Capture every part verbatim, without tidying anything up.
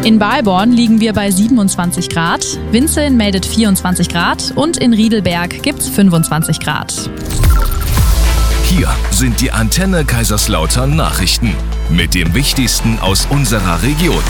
In Balborn liegen wir bei siebenundzwanzig Grad, Winzeln meldet vierundzwanzig Grad und in Riedelberg gibt's fünfundzwanzig Grad. Hier sind die Antenne Kaiserslautern Nachrichten mit dem Wichtigsten aus unserer Region.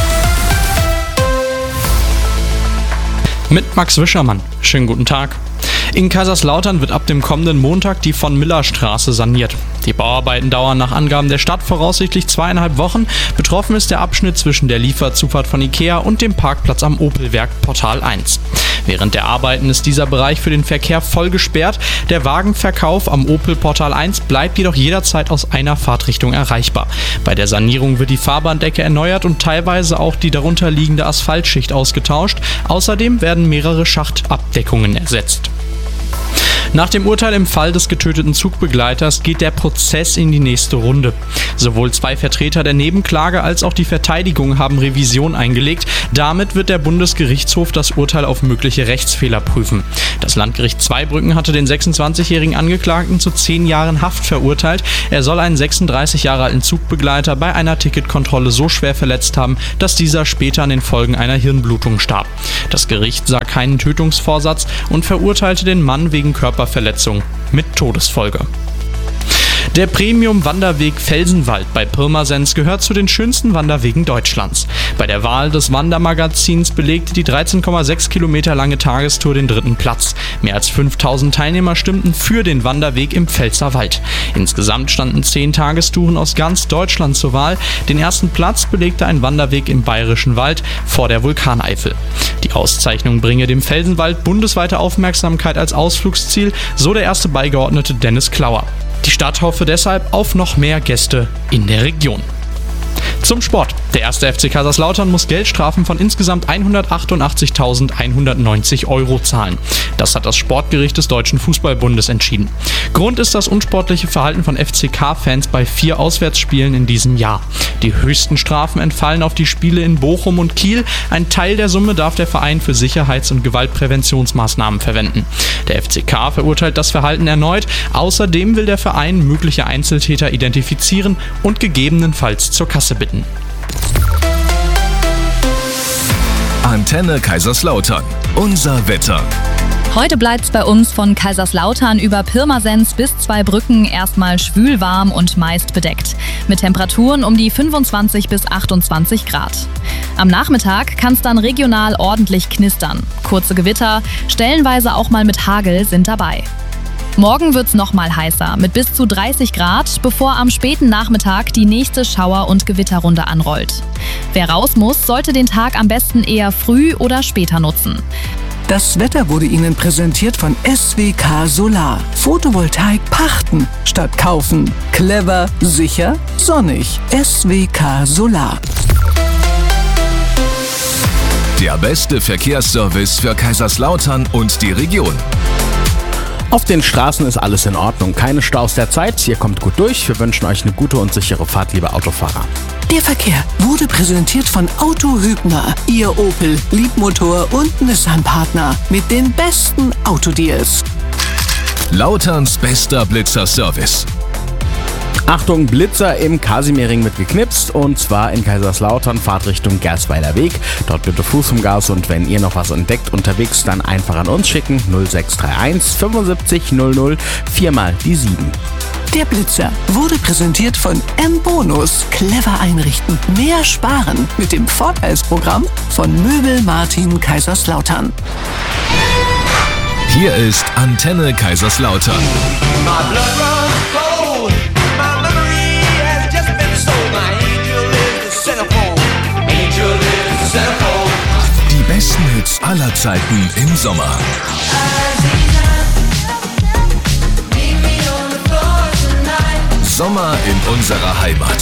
Mit Max Wischermann. Schönen guten Tag. In Kaiserslautern wird ab dem kommenden Montag die Von-Miller-Straße saniert. Die Bauarbeiten dauern nach Angaben der Stadt voraussichtlich zweieinhalb Wochen. Betroffen ist der Abschnitt zwischen der Lieferzufahrt von Ikea und dem Parkplatz am Opelwerk Portal eins. Während der Arbeiten ist dieser Bereich für den Verkehr voll gesperrt. Der Wagenverkauf am Opel Portal eins bleibt jedoch jederzeit aus einer Fahrtrichtung erreichbar. Bei der Sanierung wird die Fahrbahndecke erneuert und teilweise auch die darunter liegende Asphaltschicht ausgetauscht. Außerdem werden mehrere Schachtabdeckungen ersetzt. Nach dem Urteil im Fall des getöteten Zugbegleiters geht der Prozess in die nächste Runde. Sowohl zwei Vertreter der Nebenklage als auch die Verteidigung haben Revision eingelegt. Damit wird der Bundesgerichtshof das Urteil auf mögliche Rechtsfehler prüfen. Das Landgericht Zweibrücken hatte den sechsundzwanzigjährigen Angeklagten zu zehn Jahren Haft verurteilt. Er soll einen sechsunddreißig Jahre alten Zugbegleiter bei einer Ticketkontrolle so schwer verletzt haben, dass dieser später an den Folgen einer Hirnblutung starb. Das Gericht sah keinen Tötungsvorsatz und verurteilte den Mann wegen Körperverletzung mit Todesfolge. Der Premium-Wanderweg Felsenwald bei Pirmasens gehört zu den schönsten Wanderwegen Deutschlands. Bei der Wahl des Wandermagazins belegte die dreizehn Komma sechs Kilometer lange Tagestour den dritten Platz. Mehr als fünftausend Teilnehmer stimmten für den Wanderweg im Pfälzerwald. Insgesamt standen zehn Tagestouren aus ganz Deutschland zur Wahl. Den ersten Platz belegte ein Wanderweg im Bayerischen Wald vor der Vulkaneifel. Die Auszeichnung bringe dem Felsenwald bundesweite Aufmerksamkeit als Ausflugsziel, so der erste Beigeordnete Dennis Klauer. Die Stadt hoffe deshalb auf noch mehr Gäste in der Region. Zum Sport. Der erste F C Kaiserslautern muss Geldstrafen von insgesamt hundertachtundachtzigtausendeinhundertneunzig Euro zahlen. Das hat das Sportgericht des Deutschen Fußballbundes entschieden. Grund ist das unsportliche Verhalten von F C K-Fans bei vier Auswärtsspielen in diesem Jahr. Die höchsten Strafen entfallen auf die Spiele in Bochum und Kiel. Ein Teil der Summe darf der Verein für Sicherheits- und Gewaltpräventionsmaßnahmen verwenden. Der F C K verurteilt das Verhalten erneut. Außerdem will der Verein mögliche Einzeltäter identifizieren und gegebenenfalls zur Kasse bitten. Antenne Kaiserslautern. Unser Wetter. Heute bleibt's bei uns von Kaiserslautern über Pirmasens bis Zweibrücken erstmal schwül warm und meist bedeckt. Mit Temperaturen um die fünfundzwanzig bis achtundzwanzig Grad. Am Nachmittag kann's dann regional ordentlich knistern. Kurze Gewitter, stellenweise auch mal mit Hagel sind dabei. Morgen wird's noch mal heißer mit bis zu dreißig Grad, bevor am späten Nachmittag die nächste Schauer- und Gewitterrunde anrollt. Wer raus muss, sollte den Tag am besten eher früh oder später nutzen. Das Wetter wurde Ihnen präsentiert von S W K Solar. Photovoltaik pachten statt kaufen. Clever, sicher, sonnig. S W K Solar. Der beste Verkehrsservice für Kaiserslautern und die Region. Auf den Straßen ist alles in Ordnung. Keine Staus derzeit. Ihr kommt gut durch. Wir wünschen euch eine gute und sichere Fahrt, liebe Autofahrer. Der Verkehr wurde präsentiert von Auto Hübner. Ihr Opel, Liebmotor und Nissan-Partner mit den besten Autodeals. Lauterns bester Blitzer-Service. Achtung, Blitzer im Kasimierring wird geknipst und zwar in Kaiserslautern, Fahrtrichtung Gersweiler Weg. Dort bitte Fuß vom Gas und wenn ihr noch was entdeckt unterwegs, dann einfach an uns schicken. null sechs drei eins fünfundsiebzig null null, viermal die sieben. Der Blitzer wurde präsentiert von M-Bonus. Clever einrichten, mehr sparen mit dem Vorteilsprogramm von Möbel Martin Kaiserslautern. Hier ist Antenne Kaiserslautern. Die besten Hits aller Zeiten im Sommer. Sommer in unserer Heimat.